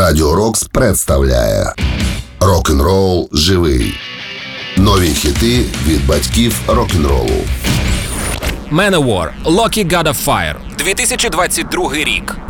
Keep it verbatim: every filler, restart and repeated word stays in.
Радіо Рокс представляє Рок-н-рол живий. Нові хіти від батьків рок-н-ролу. Manowar – Lucky God of Fire, дві тисячі двадцять другий рік.